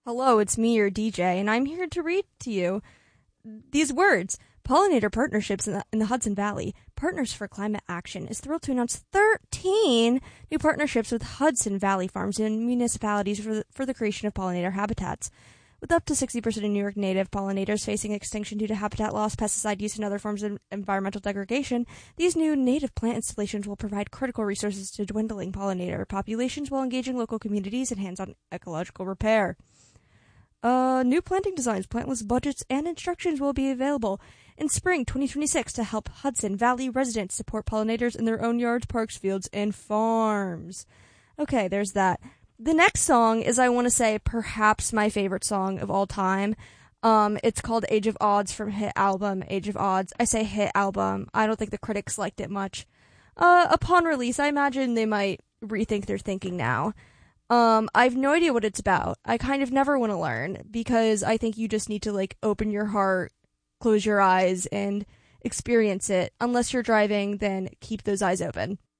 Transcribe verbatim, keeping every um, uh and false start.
Hello, it's me, your D J, and I'm here to read to you these words. Pollinator Partnerships in the, in the Hudson Valley, Partners for Climate Action, is thrilled to announce thirteen new partnerships with Hudson Valley farms and municipalities for the, for the creation of pollinator habitats. With up to sixty percent of New York native pollinators facing extinction due to habitat loss, pesticide use, and other forms of environmental degradation, these new native plant installations will provide critical resources to dwindling pollinator populations while engaging local communities in hands-on ecological repair. Uh, new planting designs, plantless budgets, and instructions will be available in spring twenty twenty-six to help Hudson Valley residents support pollinators in their own yards, parks, fields, and farms. Okay, there's that. The next song is, I want to say, perhaps my favorite song of all time. Um, it's called Age of Odds from hit album Age of Odds. I say hit album. I don't think the critics liked it much. Uh, upon release, I imagine they might rethink their thinking now. Um, I have no idea what it's about. I kind of never want to learn because I think you just need to, like, open your heart, close your eyes, and experience it. Unless you're driving, then keep those eyes open.